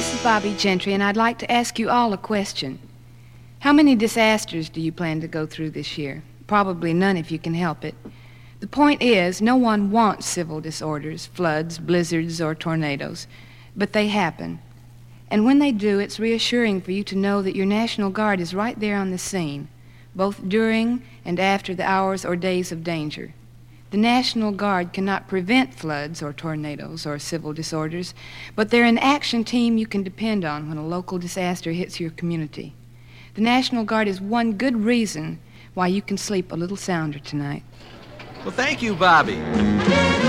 This is Bobby Gentry, and I'd like to ask you all a question. How many disasters do you plan to go through this year? Probably none if you can help it. The point is, no one wants civil disorders, floods, blizzards, or tornadoes, but they happen. And when they do, it's reassuring for you to know that your National Guard is right there on the scene, both during and after the hours or days of danger. The National Guard cannot prevent floods or tornadoes or civil disorders, but they're an action team you can depend on when a local disaster hits your community. The National Guard is one good reason why you can sleep a little sounder tonight. Well, thank you, Bobby.